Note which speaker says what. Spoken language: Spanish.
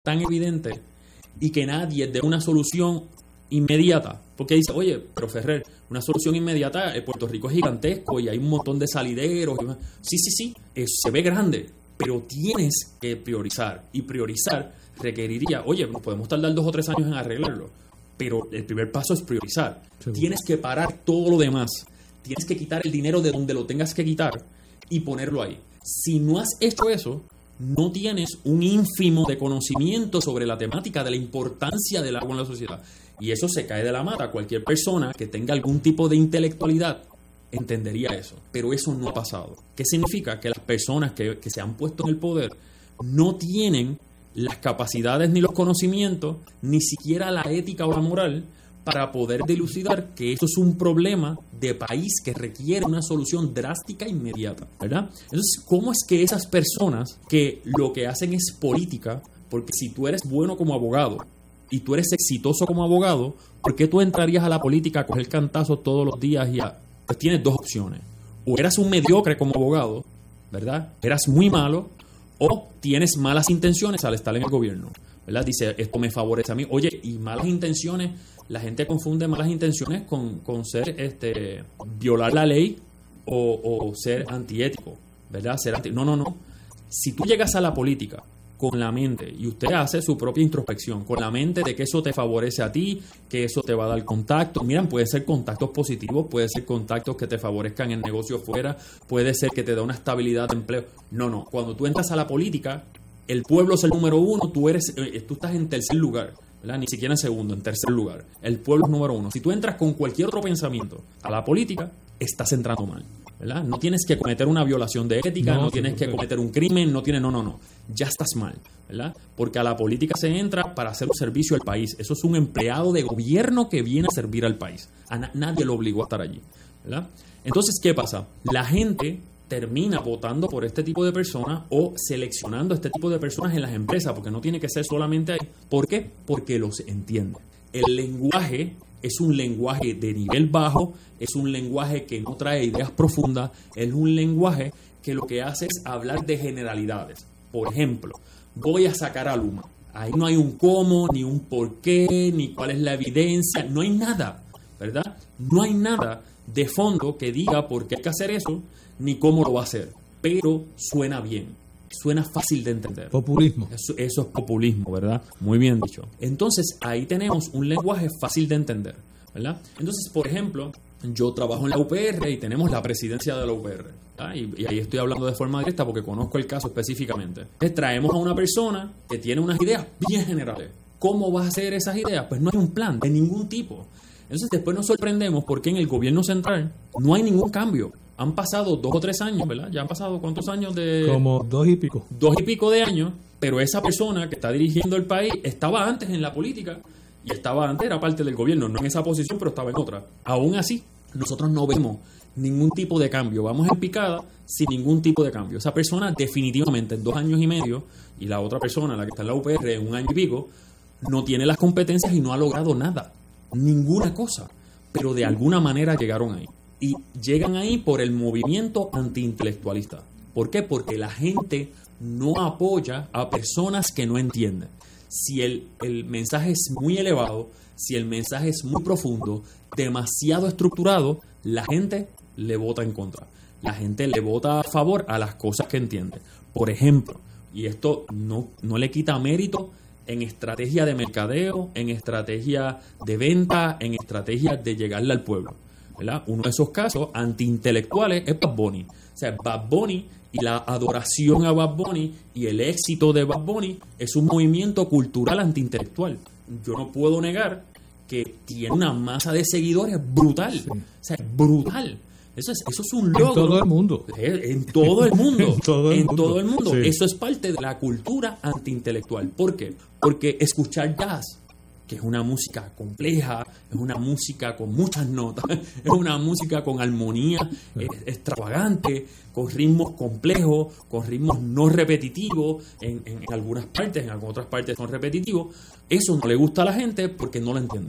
Speaker 1: tan evidente y que nadie dé una solución inmediata. Porque dice, oye, pero Ferrer, una solución inmediata, Puerto Rico es gigantesco y hay un montón de salideros. Sí, se ve grande, pero tienes que priorizar. Y priorizar requeriría, oye, podemos tardar 2 o 3 años en arreglarlo, pero el primer paso es priorizar. Sí. Tienes que parar todo lo demás. Tienes que quitar el dinero de donde lo tengas que quitar y ponerlo ahí. Si no has hecho eso, no tienes un ínfimo de conocimiento sobre la temática de la importancia del agua en la sociedad. Y eso se cae de la mata. Cualquier persona que tenga algún tipo de intelectualidad entendería eso. Pero eso no ha pasado. ¿Qué significa? Que las personas que se han puesto en el poder no tienen las capacidades ni los conocimientos, ni siquiera la ética o la moral, para poder dilucidar que esto es un problema de país que requiere una solución drástica e inmediata, ¿verdad? Entonces, ¿cómo es que esas personas que lo que hacen es política? Porque si tú eres bueno como abogado y tú eres exitoso como abogado, ¿por qué tú entrarías a la política a coger cantazos todos los días? Pues tienes 2 opciones. O eras un mediocre como abogado, ¿verdad? Eras muy malo, o tienes malas intenciones al estar en el gobierno, ¿verdad? Dice, esto me favorece a mí. Oye, y malas intenciones, la gente confunde malas intenciones con ser, violar la ley o ser antiético, ¿verdad? No. Si tú llegas a la política con la mente, y usted hace su propia introspección, con la mente de que eso te favorece a ti, que eso te va a dar contacto. Miren, puede ser contactos positivos, puede ser contactos que te favorezcan en negocio fuera, puede ser que te dé una estabilidad de empleo. No. Cuando tú entras a la política, el pueblo es el número 1, tú estás en tercer lugar, ¿verdad? Ni siquiera en segundo, en tercer lugar. El pueblo es número 1. Si tú entras con cualquier otro pensamiento a la política, estás entrando mal, ¿verdad? No tienes que cometer una violación de ética, no tienes que cometer un crimen, no. Ya estás mal, ¿verdad? Porque a la política se entra para hacer un servicio al país. Eso es un empleado de gobierno que viene a servir al país. Nadie lo obligó a estar allí, ¿verdad? Entonces, ¿qué pasa? La gente termina votando por este tipo de personas o seleccionando este tipo de personas en las empresas, porque no tiene que ser solamente ahí. ¿Por qué? Porque los entiende. El lenguaje es un lenguaje de nivel bajo, es un lenguaje que no trae ideas profundas, es un lenguaje que lo que hace es hablar de generalidades. Por ejemplo, voy a sacar a Luma. Ahí no hay un cómo, ni un por qué, ni cuál es la evidencia, no hay nada, ¿verdad? No hay nada de fondo que diga por qué hay que hacer eso, ni cómo lo va a hacer, pero suena bien, suena fácil de entender.
Speaker 2: Populismo.
Speaker 1: Eso es populismo, ¿verdad? Muy bien dicho. Entonces, ahí tenemos un lenguaje fácil de entender, ¿verdad? Entonces, por ejemplo, yo trabajo en la UPR y tenemos la presidencia de la UPR, ¿verdad? Y ahí estoy hablando de forma directa porque conozco el caso específicamente. Entonces, traemos a una persona que tiene unas ideas bien generales. ¿Cómo va a hacer esas ideas? Pues no hay un plan de ningún tipo. Entonces, después nos sorprendemos porque en el gobierno central no hay ningún cambio. Han pasado 2 o 3 años, ¿verdad? Ya han pasado ¿cuántos años?
Speaker 2: Como 2 y pico.
Speaker 1: 2 y pico de años, pero esa persona que está dirigiendo el país estaba antes en la política y era parte del gobierno, no en esa posición, pero estaba en otra. Aún así, nosotros no vemos ningún tipo de cambio. Vamos en picada sin ningún tipo de cambio. Esa persona definitivamente en 2 años y medio, y la otra persona, la que está en la UPR, en 1 año y pico, no tiene las competencias y no ha logrado nada. Ninguna cosa. Pero de alguna manera llegaron ahí. Y llegan ahí por el movimiento antiintelectualista. ¿Por qué? Porque la gente no apoya a personas que no entienden. Si el mensaje es muy elevado, si el mensaje es muy profundo, demasiado estructurado, la gente le vota en contra. La gente le vota a favor a las cosas que entiende. Por ejemplo, y esto no le quita mérito en estrategia de mercadeo, en estrategia de venta, en estrategia de llegarle al pueblo, ¿verdad? Uno de esos casos antiintelectuales es Bad Bunny. O sea, Bad Bunny y la adoración a Bad Bunny y el éxito de Bad Bunny es un movimiento cultural antiintelectual. Yo no puedo negar que tiene una masa de seguidores brutal. Sí. O sea, brutal. Eso es un logro.
Speaker 2: En todo el mundo.
Speaker 1: En todo el mundo.
Speaker 2: En todo el mundo. Sí.
Speaker 1: Eso es parte de la cultura antiintelectual. ¿Por qué? Porque escuchar jazz, que es una música compleja, es una música con muchas notas, es una música con armonía extravagante, con ritmos complejos, con ritmos no repetitivos, en algunas partes, en otras partes son repetitivos. Eso no le gusta a la gente porque no lo entiende.